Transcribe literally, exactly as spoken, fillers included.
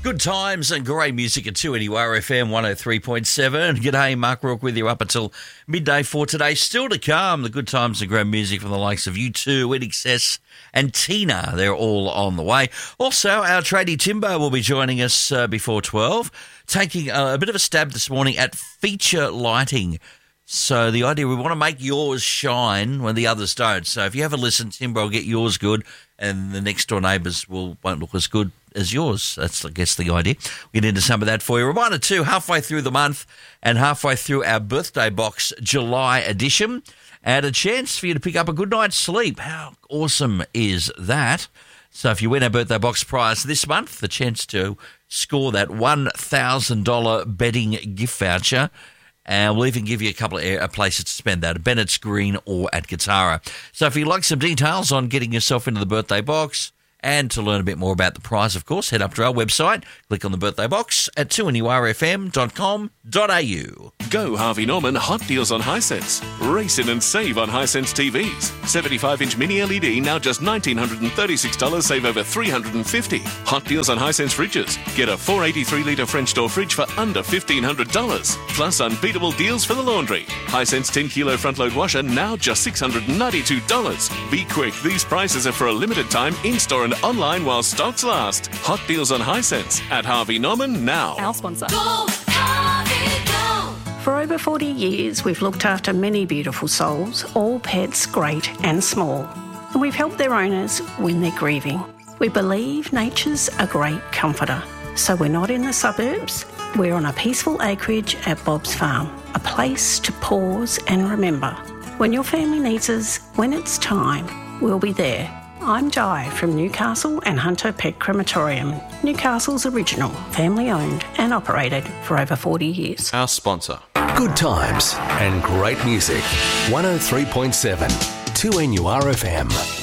Good times and great music at two N U R F M one oh three point seven. G'day, Mark Rourke with you up until midday for today. Still to come, the good times and great music from the likes of U two, In Excess and Tina. They're all on the way. Also, our tradie Timbo will be joining us uh, before twelve, taking a, a bit of a stab this morning at feature lighting. So the idea, we want to make yours shine when the others don't. So if you have a listen, Timbo will get yours good and the next door neighbours will, won't look as good as yours. That's, I guess, the idea. We'll get into some of that for you. Reminder too, halfway through the month and halfway through our birthday box July edition, and a chance for you to pick up a good night's sleep. How awesome is that? So if you win our birthday box prize this month, the chance to score that one thousand dollars betting gift voucher. And we'll even give you a couple of places to spend that, at Bennett's Green or at Guitarra. So if you'd like some details on getting yourself into the birthday box and to learn a bit more about the prize, of course, head up to our website, click on the birthday box at two N U R F M dot com dot a u. Go Harvey Norman hot deals on Hisense. Race in and save on Hisense T Vs. seventy-five inch mini L E D now just one thousand nine hundred thirty-six dollars, save over three hundred fifty dollars. Hot deals on Hisense fridges. Get a four eighty-three litre French door fridge for under fifteen hundred dollars. Plus unbeatable deals for the laundry. Hisense ten kilo front load washer now just six hundred ninety-two dollars. Be quick, these prices are for a limited time in-store and online while stocks last. Hot deals on Hisense at Harvey Norman now. Our sponsor. Go, Harvey, go. For over forty years, we've looked after many beautiful souls, all pets great and small. And we've helped their owners when they're grieving. We believe nature's a great comforter. So we're not in the suburbs. We're on a peaceful acreage at Bob's Farm, a place to pause and remember. When your family needs us, when it's time, we'll be there. I'm Jai from Newcastle and Hunter Pet Crematorium, Newcastle's original, family-owned and operated for over forty years. Our sponsor. Good times and great music. one oh three point seven, two N U R F M.